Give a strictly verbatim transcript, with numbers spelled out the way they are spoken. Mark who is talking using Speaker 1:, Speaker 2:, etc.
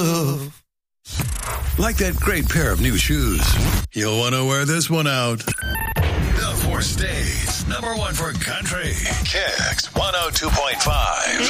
Speaker 1: Like that great pair of new shoes. You'll want to wear this one out. The Four States, number one for country. Kicks one oh two point five.